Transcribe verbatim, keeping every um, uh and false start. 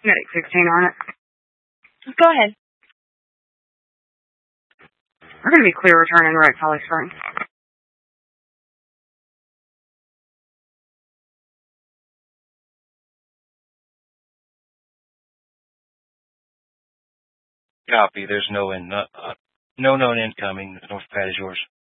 Medic sixteen on it. Go ahead. We're going to be clear returning right Holly Springs. Copy. There's no in, uh, no known incoming. The north pad is yours.